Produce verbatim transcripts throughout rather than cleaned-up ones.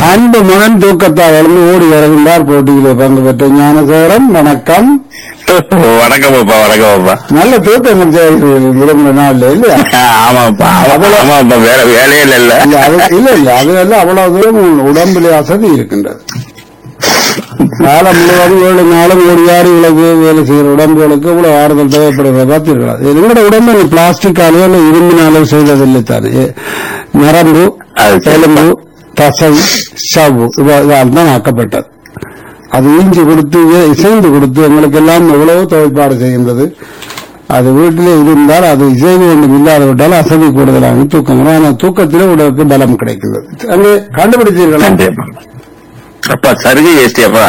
அன்பு மகன் தூக்கத்தால் எழுந்து ஓடி வருகின்றார். போட்டியிலே பங்கு பெற்ற ஞானசேகரன், வணக்கம். வணக்கம் அப்பா. வணக்கம் அப்பா. நல்ல தூக்கம் விரும்புற நாள் இல்லையா? ஆமாப்பா. ஆமாப்பா. வேற வேலையே இல்ல. இல்ல அது இல்ல இல்ல அது எல்லாம் அவ்வளவு தூரம் உடம்புல அசதி இருக்கின்றது. காலம் முழுவதும் ஏழு நாளும் ஒரு யாரு இவ்வளவு வேலை செய்யற உடம்புகளுக்கு இவ்வளவு ஆறுதல் தேவைப்படுகிறத பார்த்தீர்களா? எங்களோட உடம்பு பிளாஸ்டிக்காலோ இல்ல இரும்பினாலோ செய்ததில்லை தானே. நரம்பு, எலும்பு, தசை, சவ்வு இதால் தான் ஆக்கப்பட்டது. அது ஈஞ்சி கொடுத்து இசைந்து கொடுத்து எங்களுக்கு எல்லாம் எவ்வளவோ தேவைப்பாடு செய்கின்றது. அது வீட்டிலே இருந்தால் அது இசைவு ஒன்றும் இல்லாத விட்டால் அசதி கூடுதலாக தூக்கம். ஆனால் தூக்கத்திலே உடலுக்கு பலம் கிடைக்கிறது. அங்கே கண்டுபிடிச்சீர்களா? அப்பா சருகை வேஷ்டியாப்பா.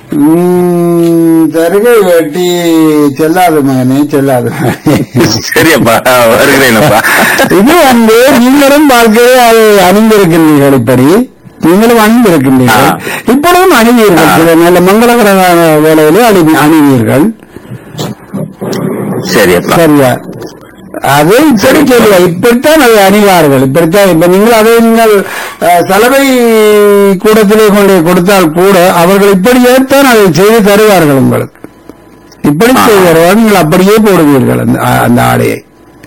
சருகை வெட்டி செல்லாது மகனே, செல்லாது. சரியப்பா, வருகிறேன்ப்பா. இது வந்து நீங்களும் வாழ்க்கையை அதை அணிந்திருக்கின்றீர்கள். இப்படி நீங்களும் அணிந்திருக்கின்றீர்கள். இப்பொழுதும் அணிவீர்கள். சில நல்ல மங்களகரமான வேலையிலே அணி அணிவீர்கள். சரியப்பா. சரியா? அதை இப்படி சொல்லுவா. இப்படித்தான் அதை அணிவார்கள். இப்படித்தான். இப்ப நீங்கள் அதை நீங்கள் சலவை கூடத்திலே கொண்டு கொடுத்தால் கூட அவர்கள் இப்படியேத்தான் அதை செய்து தருவார்கள் உங்களுக்கு. இப்படி செய்வார்கள். நீங்கள் அப்படியே போடுவீர்கள் அந்த ஆடையை.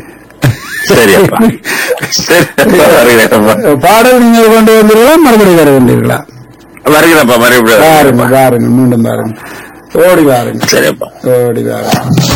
பாடல் நீங்கள் கொண்டு வந்தீர்களா? மறுபடியும் வர வேண்டீர்களா? வருகிறப்பா. பாருங்க பாருங்க, மீண்டும் பாருங்க. ஓடி வாருங்க. சரிப்பா. ஓடி வாருங்க.